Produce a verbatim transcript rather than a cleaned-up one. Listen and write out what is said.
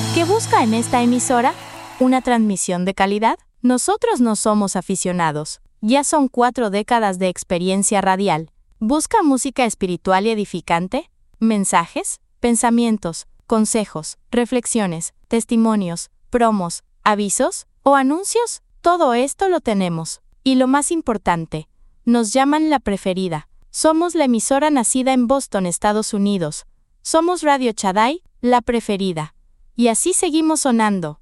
¿Qué busca en esta emisora? ¿Una transmisión de calidad? Nosotros no somos aficionados. Ya son cuatro décadas de experiencia radial. ¿Busca música espiritual y edificante? ¿Mensajes, pensamientos, consejos, reflexiones, testimonios, promos, avisos o anuncios? Todo esto lo tenemos. Y lo más importante, nos llaman la preferida. Somos la emisora nacida en Boston, Estados Unidos. Somos Radio Shaddai, la preferida. Y así seguimos sonando.